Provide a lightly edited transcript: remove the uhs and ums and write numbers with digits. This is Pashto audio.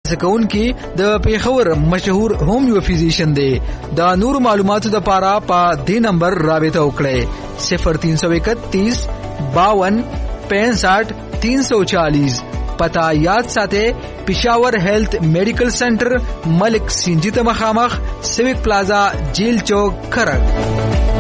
سکونکي د پیښور مشهور هومیو فزیشن دی. د نور معلوماتو لپاره په دې نمبر رابطه وکړئ 0331 52 65 340. پتا یاد ساته پېښور هیلث میډیکل سنټر ملک سنجیت مخامخ سیوک پلازا جیل چوک کرک.